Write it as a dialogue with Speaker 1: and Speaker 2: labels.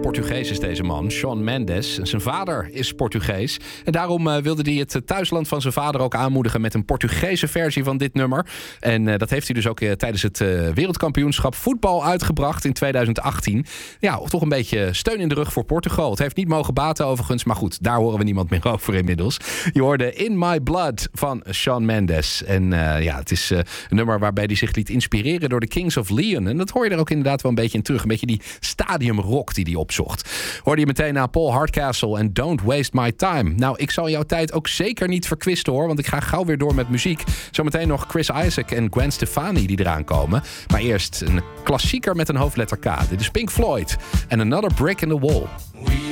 Speaker 1: Portugees is deze man, Shawn Mendes. Zijn vader is Portugees. En daarom wilde hij het thuisland van zijn vader ook aanmoedigen met een Portugese versie van dit nummer. En dat heeft hij dus ook tijdens het wereldkampioenschap voetbal uitgebracht in 2018. Ja, toch een beetje steun in de rug voor Portugal. Het heeft niet mogen baten overigens, maar goed, daar horen we niemand meer over inmiddels. Je hoorde In My Blood van Shawn Mendes. En het is een nummer waarbij hij zich liet inspireren door de Kings of Leon. En dat hoor je er ook inderdaad wel een beetje in terug. Een beetje die stadiumrock die hij opzocht. Hoorde je meteen naar Paul Hardcastle en Don't Waste My Time. Nou, ik zal jouw tijd ook zeker niet verkwisten hoor, want ik ga gauw weer door met muziek. Zometeen nog Chris Isaak en Gwen Stefani die eraan komen. Maar eerst een klassieker met een hoofdletter K. Dit is Pink Floyd en Another Brick in the Wall.